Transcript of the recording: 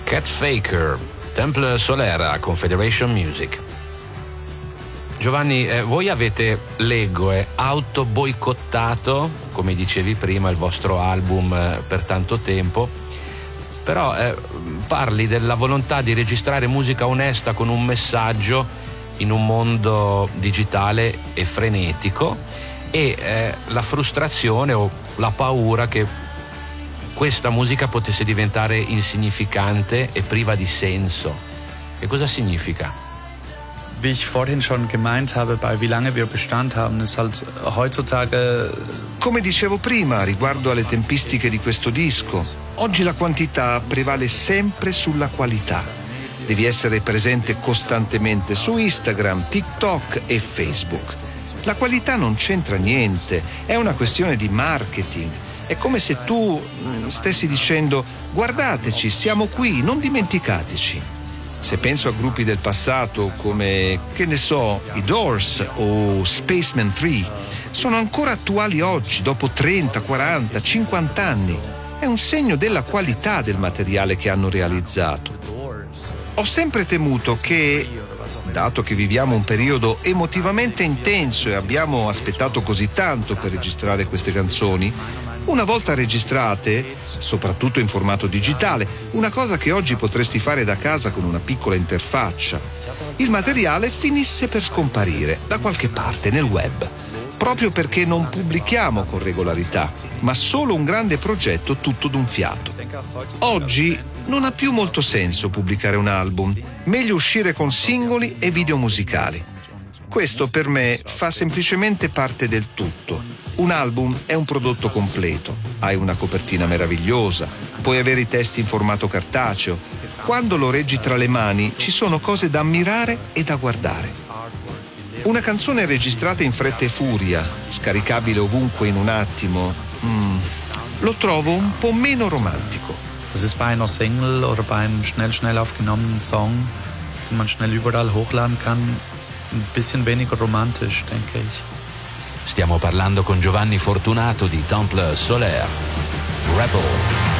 Cat Faker, Temple Solera, Confederation Music. Giovanni, voi avete, leggo, auto-boicottato, come dicevi prima, il vostro album per tanto tempo, però parli della volontà di registrare musica onesta con un messaggio in un mondo digitale e frenetico, e la frustrazione o la paura che questa musica potesse diventare insignificante e priva di senso. Che cosa significa? Wie ich vorhin schon gemeint habe, bei wie lange wir Bestand haben, ist halt heutzutage. Come dicevo prima, riguardo alle tempistiche di questo disco, oggi la quantità prevale sempre sulla qualità. Devi essere presente costantemente su Instagram, TikTok e Facebook. La qualità non c'entra niente, è una questione di marketing. È come se tu stessi dicendo: guardateci, siamo qui, non dimenticateci. Se penso a gruppi del passato come, che ne so, i Doors o Spaceman 3, sono ancora attuali oggi, dopo 30, 40, 50 anni. È un segno della qualità del materiale che hanno realizzato. Ho sempre temuto che, dato che viviamo un periodo emotivamente intenso e abbiamo aspettato così tanto per registrare queste canzoni, una volta registrate, soprattutto in formato digitale, una cosa che oggi potresti fare da casa con una piccola interfaccia, il materiale finisse per scomparire da qualche parte nel web, proprio perché non pubblichiamo con regolarità, ma solo un grande progetto tutto d'un fiato. Oggi non ha più molto senso pubblicare un album, meglio uscire con singoli e video musicali. Questo per me fa semplicemente parte del tutto. Un album è un prodotto completo, hai una copertina meravigliosa, puoi avere i testi in formato cartaceo. Quando lo reggi tra le mani ci sono cose da ammirare e da guardare. Una canzone registrata in fretta e furia, scaricabile ovunque in un attimo, lo trovo un po' meno romantico. Das ist bei einer Single oder bei einem schnell aufgenommenen Song, den man schnell überall hochladen kann, ein bisschen weniger romantisch, denke ich. Stiamo parlando con Giovanni Fortunato di Temple Solera, Rebel.